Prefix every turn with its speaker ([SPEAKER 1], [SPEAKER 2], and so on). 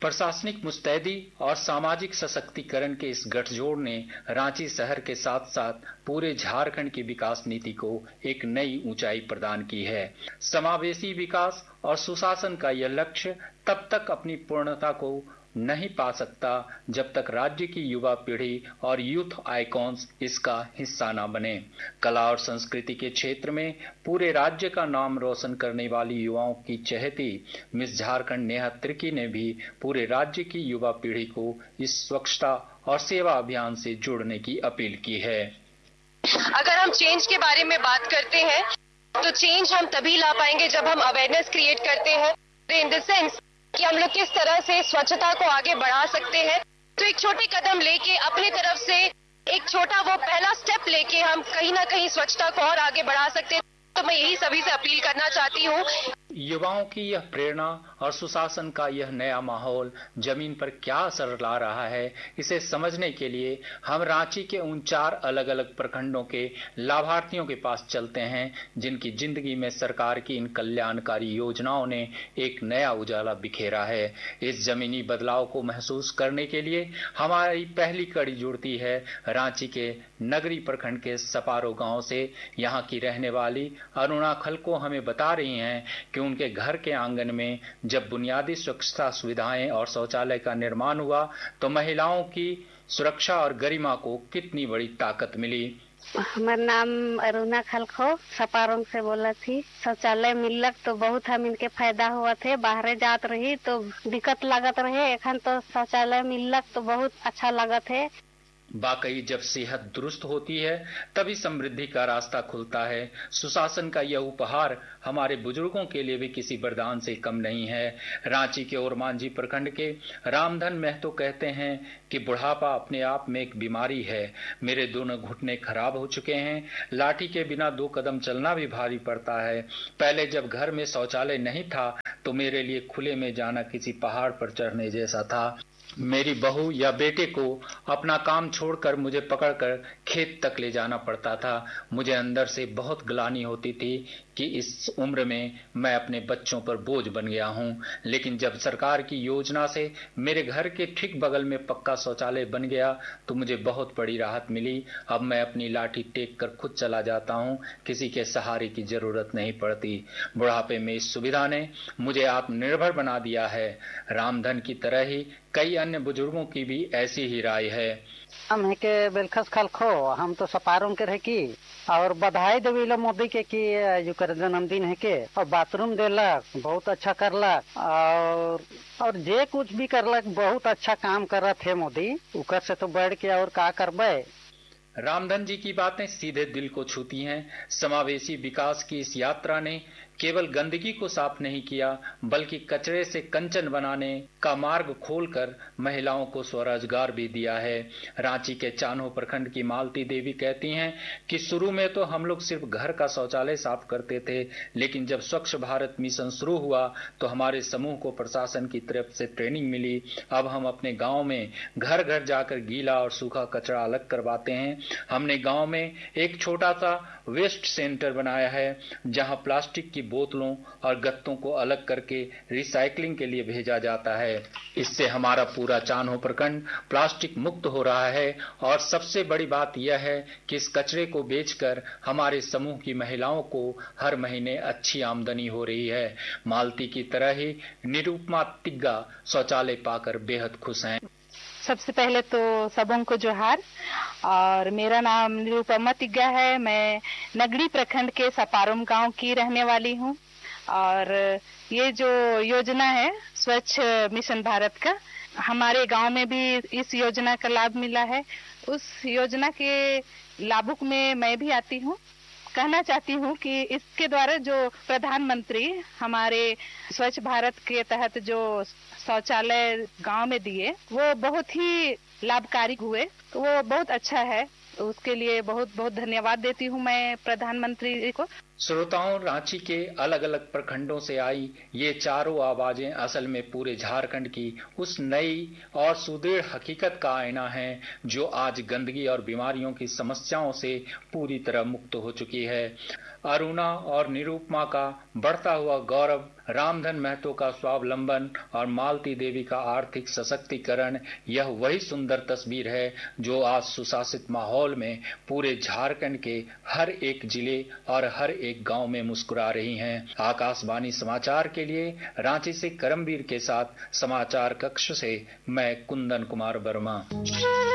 [SPEAKER 1] प्रशासनिक मुस्तैदी और सामाजिक सशक्तिकरण के इस गठजोड़ ने रांची शहर के साथ साथ पूरे झारखंड की विकास नीति को एक नई ऊंचाई प्रदान की है। समावेशी विकास और सुशासन का यह लक्ष्य तब तक अपनी पूर्णता को नहीं पा सकता जब तक राज्य की युवा पीढ़ी और यूथ आइकॉन्स इसका हिस्सा न बने। कला और संस्कृति के क्षेत्र में पूरे राज्य का नाम रोशन करने वाली युवाओं की चहेती मिस झारखंड नेहा तिर्की ने भी पूरे राज्य की युवा पीढ़ी को इस स्वच्छता और सेवा अभियान से जुड़ने की अपील की है।
[SPEAKER 2] अगर हम चेंज के बारे में बात करते हैं तो चेंज हम तभी ला पाएंगे जब हम अवेयरनेस क्रिएट करते हैं, इन द सेंस कि हम लोग किस तरह से स्वच्छता को आगे बढ़ा सकते हैं। तो एक छोटे कदम लेके अपनी तरफ से एक छोटा वो पहला स्टेप लेके हम कहीं ना कहीं स्वच्छता को और आगे बढ़ा सकते हैं। तो मैं यही सभी से अपील करना चाहती हूँ।
[SPEAKER 1] युवाओं की यह प्रेरणा और सुशासन का यह नया माहौल जमीन पर क्या असर ला रहा है, इसे समझने के लिए हम रांची के उन 4 अलग अलग प्रखंडों के लाभार्थियों के पास चलते हैं जिनकी जिंदगी में सरकार की इन कल्याणकारी योजनाओं ने एक नया उजाला बिखेरा है। इस जमीनी बदलाव को महसूस करने के लिए हमारी पहली कड़ी जुड़ती है रांची के नगरी प्रखंड के सपारो गांव से। यहाँ की रहने वाली अरुणा खलको हमें बता रही हैं कि उनके घर के आंगन में जब बुनियादी स्वच्छता सुविधाएं और शौचालय का निर्माण हुआ तो महिलाओं की सुरक्षा और गरिमा को कितनी बड़ी ताकत मिली।
[SPEAKER 3] हमारा नाम अरुणा खलको सपारों से बोला थी। शौचालय मिलक तो बहुत हम इनके फायदा हुआ थे। बाहर जात रही तो दिक्कत लागत रहे, एखन तो शौचालय मिलक तो बहुत अच्छा लागत है।
[SPEAKER 1] वाकई जब सेहत दुरुस्त होती है तभी समृद्धि का रास्ता खुलता है। सुशासन का यह उपहार हमारे बुजुर्गों के लिए भी किसी वरदान से कम नहीं है। रांची के ओरमांझी प्रखंड के रामधन महतो कहते हैं कि बुढ़ापा अपने आप में एक बीमारी है। मेरे दोनों घुटने खराब हो चुके हैं, लाठी के बिना 2 कदम चलना भी भारी पड़ता है। पहले जब घर में शौचालय नहीं था तो मेरे लिए खुले में जाना किसी पहाड़ पर चढ़ने जैसा था। मेरी बहू या बेटे को अपना काम छोड़कर मुझे पकड़कर खेत तक ले जाना पड़ता था। मुझे अंदर से बहुत ग्लानि होती थी कि इस उम्र में मैं अपने बच्चों पर बोझ बन गया हूं। लेकिन जब सरकार की योजना से मेरे घर के ठीक बगल में पक्का शौचालय बन गया तो मुझे बहुत बड़ी राहत मिली। अब मैं अपनी लाठी टेक कर खुद चला जाता हूं, किसी के सहारे की जरूरत नहीं पड़ती। बुढ़ापे में इस सुविधा ने मुझे आत्मनिर्भर बना दिया है। रामधन की तरह ही कई अन्य बुजुर्गों की भी ऐसी ही राय है।
[SPEAKER 4] हम है के बेलखस खलखो, हम तो सपारों के रहे की और बधाई देवी मोदी के की जो कर जन्मदिन है के और बाथरूम देलक बहुत अच्छा करलक और जे कुछ भी करलक बहुत अच्छा काम कर रहा थे मोदी। उकर से तो बढ़ के और का करबे।
[SPEAKER 1] रामधन जी की बातें सीधे दिल को छूती हैं। समावेशी विकास की इस यात्रा ने केवल गंदगी को साफ नहीं किया बल्कि कचरे से कंचन बनाने का मार्ग खोलकर महिलाओं को स्वरोजगार भी दिया है। रांची के चान्हो प्रखंड की मालती देवी कहती हैं कि शुरू में तो हम लोग सिर्फ घर का शौचालय साफ करते थे, लेकिन जब स्वच्छ भारत मिशन शुरू हुआ तो हमारे समूह को प्रशासन की तरफ से ट्रेनिंग मिली। अब हम अपने गांव में घर घर जाकर गीला और सूखा कचरा अलग करवाते हैं। हमने गांव में एक छोटा सा वेस्ट सेंटर बनाया है जहां प्लास्टिक की बोतलों और गत्तों को अलग करके रिसाइकलिंग के लिए भेजा जाता है। इससे हमारा पूरा चान्हो प्रखंड प्लास्टिक मुक्त हो रहा है और सबसे बड़ी बात यह है कि इस कचरे को बेचकर हमारे समूह की महिलाओं को हर महीने अच्छी आमदनी हो रही है। मालती की तरह ही निरुपमा तिग्गा शौचालय पाकर बेहद खुश हैं।
[SPEAKER 5] सबसे पहले तो सबों को जोहार और मेरा नाम निरुपमा तिग्गा है। मैं नगरी प्रखंड के सपारुम गांव की रहने वाली हूं और ये जो योजना है स्वच्छ मिशन भारत का, हमारे गांव में भी इस योजना का लाभ मिला है। उस योजना के लाभुक में मैं भी आती हूं। कहना चाहती हूं कि इसके द्वारा जो प्रधानमंत्री हमारे स्वच्छ भारत के तहत जो शौचालय गांव में दिए वो बहुत ही लाभकारी हुए, तो वो बहुत अच्छा है। उसके लिए बहुत बहुत धन्यवाद देती हूं मैं प्रधानमंत्री को।
[SPEAKER 1] श्रोताओं, रांची के अलग अलग प्रखंडों से आई ये चारों आवाजें असल में पूरे झारखंड की उस नई और सुदृढ़ हकीकत का आईना है जो आज गंदगी और बीमारियों की समस्याओं से पूरी तरह मुक्त हो चुकी है। अरुणा और निरूपमा का बढ़ता हुआ गौरव, रामधन महतो का स्वावलंबन और मालती देवी का आर्थिक सशक्तिकरण, यह वही सुंदर तस्वीर है जो आज सुशासित माहौल में पूरे झारखंड के हर एक जिले और हर एक गांव में मुस्कुरा रही हैं। आकाशवाणी समाचार के लिए रांची से करमवीर के साथ समाचार कक्ष से मैं कुंदन कुमार वर्मा।